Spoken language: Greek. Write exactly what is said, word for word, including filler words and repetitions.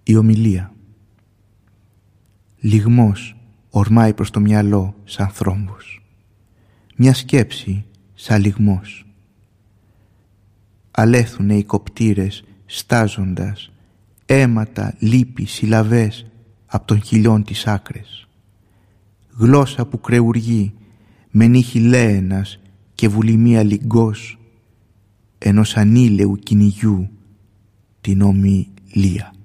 Η ομιλία. Λυγμός ορμάει προς το μυαλό σαν θρόμβος. Μια σκέψη σαν λυγμός. Αλέθουνε οι κοπτήρες στάζοντας, αίματα, λύπη, συλλαβές απ' των χιλιών τις άκρες. Γλώσσα που κρεουργεί με νύχη λέενας και βουλημία λυγκός ενός ανήλαιου κυνηγιού την ομιλία.